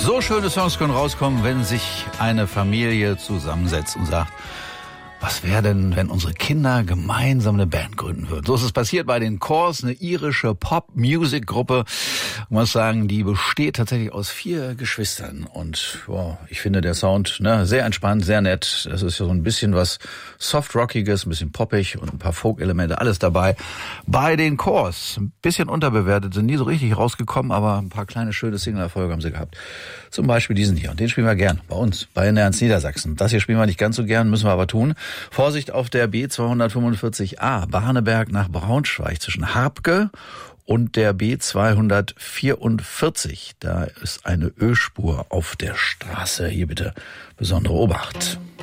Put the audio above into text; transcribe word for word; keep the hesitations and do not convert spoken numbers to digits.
So schöne Songs können rauskommen, wenn sich eine Familie zusammensetzt und sagt, was wäre denn, wenn unsere Kinder gemeinsam eine Band gründen würden? So ist es passiert bei den Corrs, eine irische Pop-Music-Gruppe. Ich muss sagen, die besteht tatsächlich aus vier Geschwistern. Und wow, ich finde der Sound ne, sehr entspannt, sehr nett. Das ist so ein bisschen was Soft-Rockiges, ein bisschen poppig und ein paar Folk-Elemente, alles dabei. Bei den Corrs, ein bisschen unterbewertet, sind nie so richtig rausgekommen, aber ein paar kleine schöne Single-Erfolge haben sie gehabt. Zum Beispiel diesen hier. Und den spielen wir gern bei uns, bei Nernst Niedersachsen. Das hier spielen wir nicht ganz so gern, müssen wir aber tun. Vorsicht auf der B zweihundertfünfundvierzig A, Barneberg nach Braunschweig zwischen Harbke und der B zweihundertvierundvierzig. Da ist eine Ölspur auf der Straße. Hier bitte besondere Obacht.